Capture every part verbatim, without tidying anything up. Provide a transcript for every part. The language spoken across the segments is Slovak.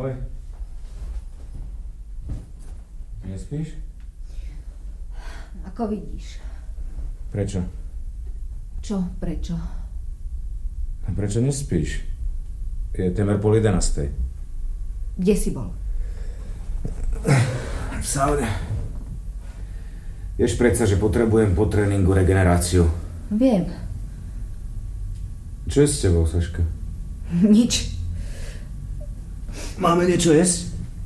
Ahoj. Nespíš? Ako vidíš. Prečo? Čo prečo? A prečo nespíš? Je temer pol jedenastej. Kde si bol? V saune. Vieš predsa, že potrebujem po tréningu regeneráciu. Viem. Čo je s tebou, Saška? Nič. Máme niečo jesť?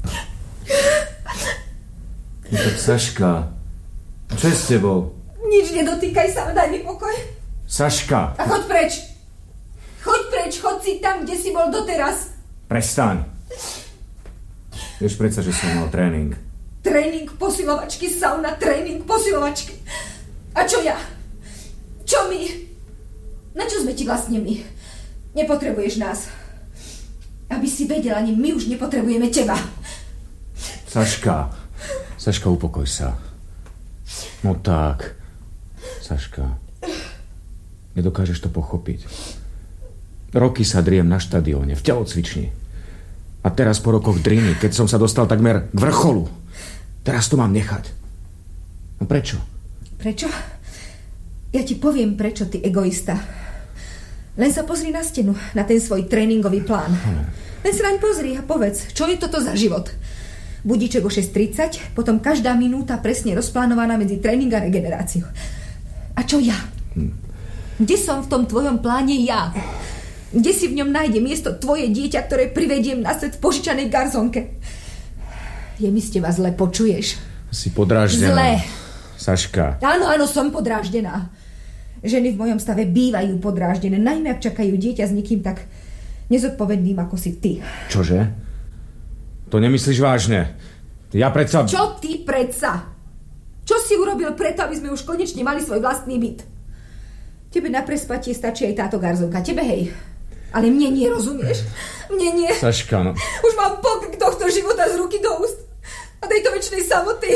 No tak Saška, čo je s tebou? Nič, nedotýkaj sa, daj mi pokoj. Saška! A choď preč. Choď preč, choď si tam, kde si bol doteraz. Prestaň. Vieš predsa, že som mal tréning. Tréning posilovačky, sauna, tréning posilovačky. A čo ja? Čo my? Na čo sme ti vlastne my? Nepotrebuješ nás. Aby si vedel, ani my už nepotrebujeme teba. Saška. Saška, upokoj sa. No tak. Saška. Nedokážeš to pochopiť. Roky sa driem na štadióne, v telocvični. A teraz po rokoch driny, keď som sa dostal takmer k vrcholu. Teraz to mám nechať. No prečo? Prečo? Ja ti poviem, prečo, ty egoista. Len sa pozri na stenu, na ten svoj tréningový plán. Len sa naň pozri a povedz, čo je toto za život. Budíček o šesť tridsať, potom každá minúta presne rozplánovaná medzi tréning a regeneráciu. A čo ja? Hm. Kde som v tom tvojom pláne ja? Kde si v ňom nájde miesto tvoje dieťa, ktoré privediem na svet v požičanej garzonke? Je mi z teba zle, počuješ? Si podráždená. Zle. Saška. Áno, áno, som podráždená. Ženy v mojom stave bývajú podráždené, najmä ak čakajú dieťa s niekým tak nezodpovedným ako si ty. Čože? To nemyslíš vážne? Ja predsa... Čo ty predsa? Čo si urobil preto, aby sme už konečne mali svoj vlastný byt? Tebe na prespatie stačí aj táto garzonka. Tebe hej. Ale mne nie, rozumieš? Mne nie. Saška, no... Už mám pokrik tohto života z ruky do úst. A tejto večnej samoty.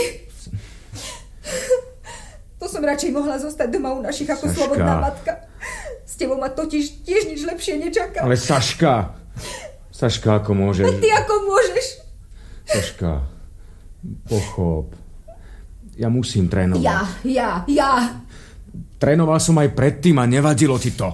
To som radšej mohla zostať doma u našich ako Saška. Slobodná matka. S tebou ma totiž tiež nič lepšie nečaká. Ale Saška... Saška, ako môžeš... A ty ako môžeš? Saška, pochop. Ja musím trénovať. Ja, ja, ja. Trénoval som aj predtým a nevadilo ti to.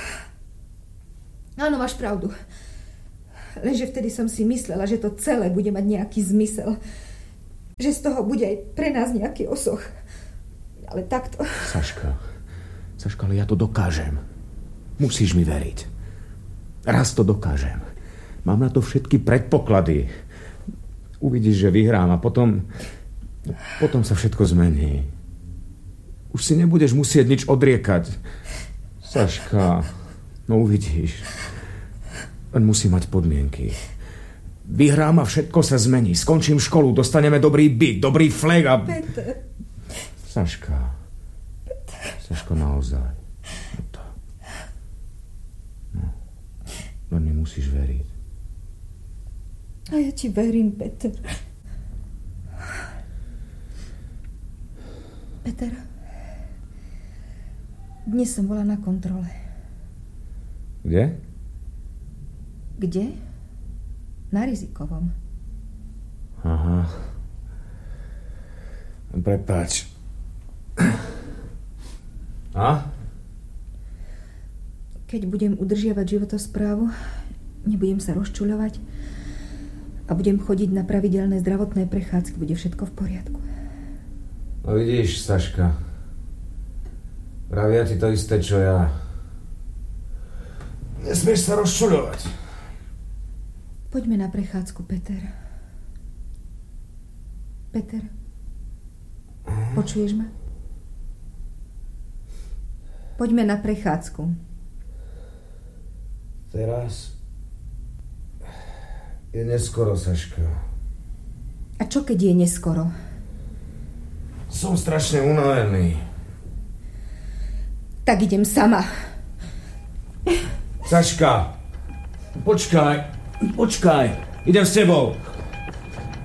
Áno, máš pravdu. Lenže vtedy som si myslela, že to celé bude mať nejaký zmysel. Že z toho bude aj pre nás nejaký osoch. Ale takto... Saška, Saška, ale ja to dokážem. Musíš mi veriť. Raz to dokážem. Mám na to všetky predpoklady. Uvidíš, že vyhrám a potom... Potom sa všetko zmení. Už si nebudeš musieť nič odriekať. Saška, no uvidíš. Len musí mať podmienky. Vyhrám a všetko sa zmení. Skončím školu, dostaneme dobrý byt, dobrý flek a... Peter. Saška. Saško, naozaj. No to... No. Len mi musíš veriť. A ja ti verím, Peter. Peter. Dnes som bola na kontrole. Kde? Kde? Na Rizikovom. Aha. Prepáč. A? Keď budem udržiavať životosprávu, nebudem sa rozčuľovať a budem chodiť na pravidelné zdravotné prechádzky, bude všetko v poriadku. No vidíš, Saška. Pravia ti to isté, čo ja. Nesmieš sa rozčuľovať. Poďme na prechádzku, Peter. Peter. Počuješ ma? Poďme na prechádzku. Teraz je neskoro, Saška. A čo keď je neskoro? Som strašne unavený. Tak idem sama. Saška, počkaj, počkaj. Idem s tebou.